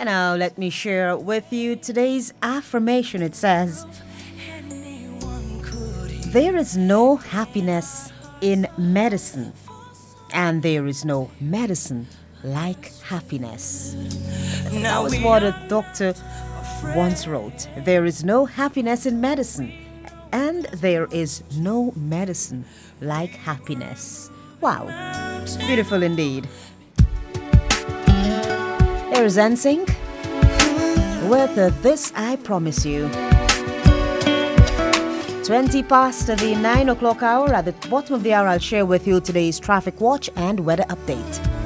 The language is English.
now let me share with you today's affirmation. It says, there is no happiness in medicine, and there is no medicine like happiness. That was what a doctor once wrote. There is no happiness in medicine, and there is no medicine like happiness. Wow, beautiful indeed. There's NSYNC with This I Promise You. 20 past the 9 o'clock hour. At the bottom of the hour, I'll share with you today's traffic watch and weather update.